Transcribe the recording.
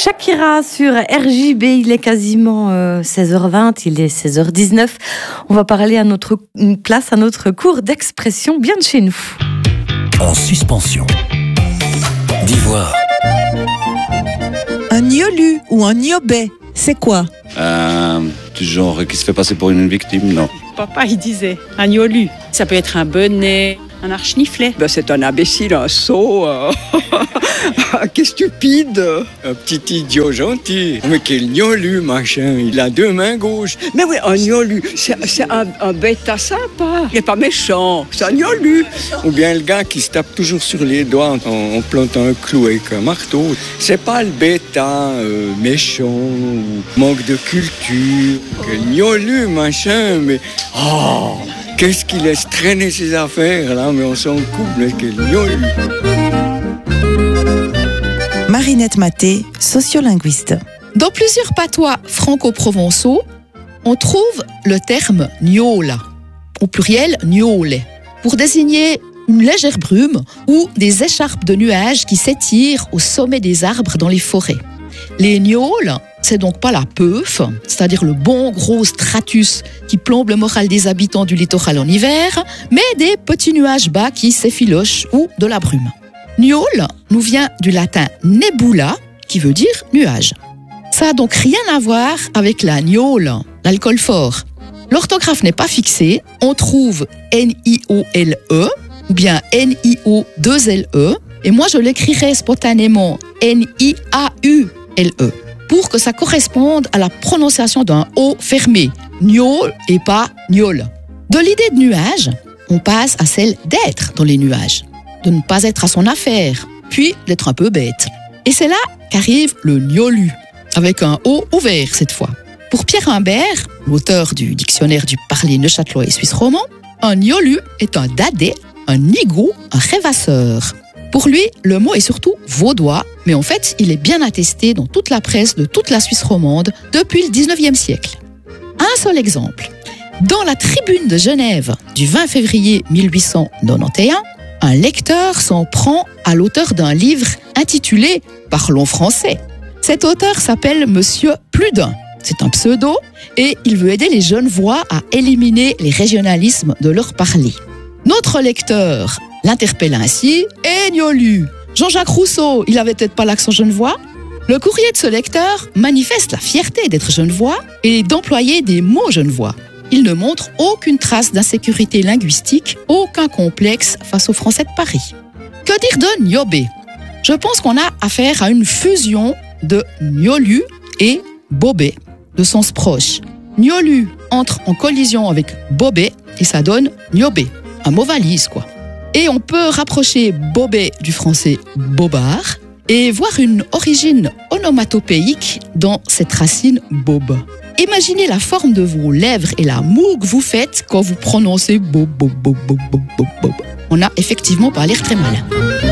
Shakira sur RJB, il est quasiment 16h20, il est 16h19. On va parler à notre cours d'expression bien de chez nous. En suspension. D'ivoire. Un niolu ou un niobé, c'est quoi? Du genre qui se fait passer pour une victime, non. Papa, il disait un niolu. Ça peut être un bonnet, un archniflet. C'est un imbécile, un sot, qu'est stupide. Un petit idiot gentil. Mais quel niolu, machin. Il a deux mains gauches. Mais oui, un niolu, c'est un bêta sympa. Il n'est pas méchant, c'est un niolu. Ou bien le gars qui se tape toujours sur les doigts en plantant un clou avec un marteau. C'est pas le bêta méchant ou manque de culture. Quel niolu, machin, mais... Oh, qu'est-ce qu'il laisse traîner ses affaires, là, mais on s'en coupe, mais quel niolu. Marinette Maté, sociolinguiste. Dans plusieurs patois franco-provençaux, on trouve le terme gnôle, au pluriel gnôle, pour désigner une légère brume ou des écharpes de nuages qui s'étirent au sommet des arbres dans les forêts. Les gnôles, c'est donc pas la peuf, c'est-à-dire le bon gros stratus qui plombe le moral des habitants du littoral en hiver, mais des petits nuages bas qui s'effilochent ou de la brume. Gnôle nous vient du latin nebula, qui veut dire nuage. Ça a donc rien à voir avec la gnôle, l'alcool fort. L'orthographe n'est pas fixée, on trouve N-I-O-L-E ou bien N-I-O-2-L-E, et moi je l'écrirai spontanément N-I-A-U-L-E, pour que ça corresponde à la prononciation d'un O fermé, gnôle et pas gnôle. De l'idée de nuage, on passe à celle d'être dans les nuages, de ne pas être à son affaire, puis d'être un peu bête. Et c'est là qu'arrive le gnolu, avec un O ouvert cette fois. Pour Pierre Humbert, l'auteur du dictionnaire du parler neuchâtelois et suisse romand, un gnolu est un dadais, un nigaud, un rêvasseur. Pour lui, le mot est surtout vaudois, mais en fait, il est bien attesté dans toute la presse de toute la Suisse romande depuis le 19e siècle. Un seul exemple. Dans la Tribune de Genève du 20 février 1891, un lecteur s'en prend à l'auteur d'un livre intitulé « Parlons français ». Cet auteur s'appelle Monsieur Pludin. C'est un pseudo et il veut aider les jeunes voix à éliminer les régionalismes de leur parler. Notre lecteur l'interpelle ainsi « Eh gnolu, Jean-Jacques Rousseau, il avait peut-être pas l'accent genevois ?» Le courrier de ce lecteur manifeste la fierté d'être genevois et d'employer des mots genevois. Il ne montre aucune trace d'insécurité linguistique, aucun complexe face aux Français de Paris. Que dire de niobé? Je pense qu'on a affaire à une fusion de gnolu et bobé, de sens proche. Gnolu entre en collision avec bobé et ça donne niobé, un mot valise quoi. Et on peut rapprocher bobé du français bobard et voir une origine onomatopéique dans cette racine bob. Imaginez la forme de vos lèvres et la moue que vous faites quand vous prononcez bob, bob, bob, bob, bob, bob. On a effectivement pas l'air très malin.